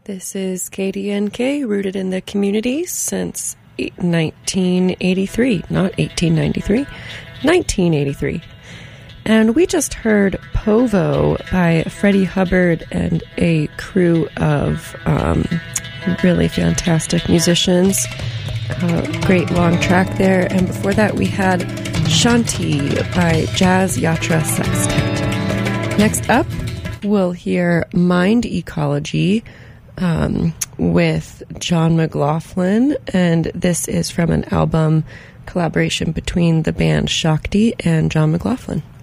This is KDNK, rooted in the community since 1983, not 1893, 1983. And we just heard Povo by Freddie Hubbard and a crew of really fantastic musicians. Great long track there. And before that, we had Shanti by Jazz Yatra Sextet. Next up, we'll hear Mind Ecology with John McLaughlin, and this is from an album collaboration between the band Shakti and John McLaughlin.